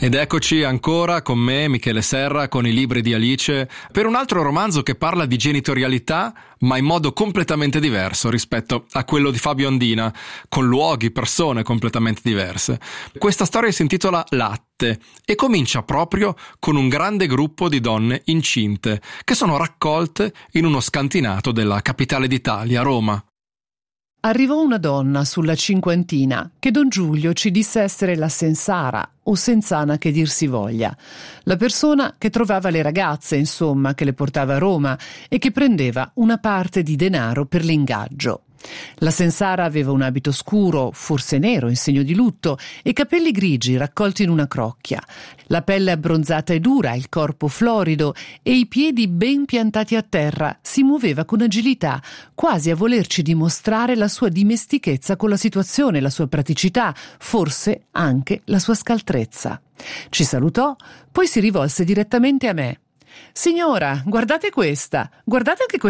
Ed eccoci ancora con me, Michele Serra, con i libri di Alice, per un altro romanzo che parla di genitorialità, ma in modo completamente diverso rispetto a quello di Fabio Andina, con luoghi, persone completamente diverse. Questa storia si intitola Latte e comincia proprio con un grande gruppo di donne incinte, che sono raccolte in uno scantinato della capitale d'Italia, Roma. Arrivò una donna sulla cinquantina che don Giulio ci disse essere la Sensara, o Senzana che dir si voglia, la persona che trovava le ragazze, insomma, che le portava a Roma e che prendeva una parte di denaro per l'ingaggio. La Sensara aveva un abito scuro, forse nero, in segno di lutto, e capelli grigi raccolti in una crocchia, la pelle abbronzata e dura, il corpo florido e i piedi ben piantati a terra. Si muoveva con agilità, quasi a volerci dimostrare la sua dimestichezza con la situazione, la sua praticità, forse anche la sua scaltrezza. Ci salutò, poi si rivolse direttamente a me. «Signora, guardate questa, guardate anche questa